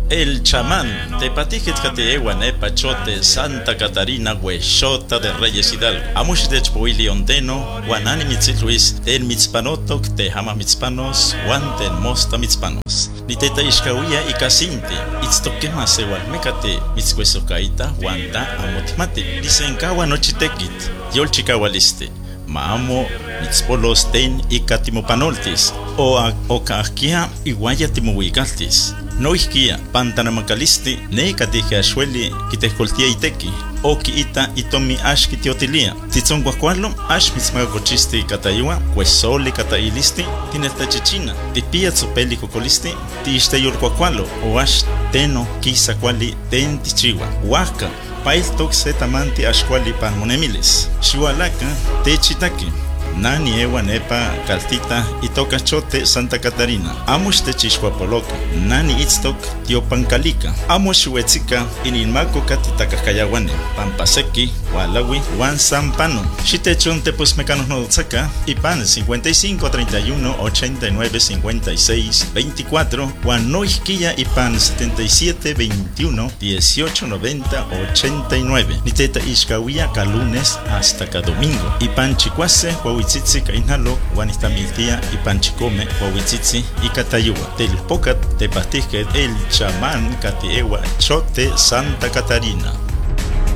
El chamán, tepatijit kateewa nepa chote Santa Catarina huexota de Reyes Hidalgo. Amush de chpoili ondeno, guanani mitzitluis, ten mitzpanotok, te hama mitzpanos, guanten mosta mitzpanos. Ni teta ishkawia y casinti, itztokema sewalmecate, mitzcuesocaita, guanta amotmate, lisenkawa nochitekit, yol chikawaliste. Maamo mitzpolos ten y katimopanoltis, o kahkia iguaya timohuigaltis. No isquia, pantanamacalisti, ne catija shueli, quitescoltia iteki, o ita itomi ash kitiotilia. Titzon guacualo, ash mitzmagochisti catayua, cuesole catailisti, tinesta chichina, tipia tsupeli cocolisti, tiisteyol guacualo, o ash teno, kisa quali ten tichiwa, huaca, pail toxe tamanti ashquali panmonemilis, shualaka, techitaki. Nani ewa nepa kaltita itoka chote Santa Catarina. Amush te chishwapoloka. Nani itztok tiopancalica. Amush huetzika inilmako katitakayawane. Pampaseki, walawi, wan sampano. Shitechon te pues mecanos no saca. Ipan 55 31 89 56 24. Wan no isquilla ipan 77 21 18 90 89. Niteta ishkawia ka lunes hasta ka domingo. Ipan chicuase Huahuitzitzi kainalo, Guanistamiltia y Panchicome, Huahuitzitzi y Catayua. Telpocat, Tepatijket, el chamán Catiewa, Chote, Santa Catarina.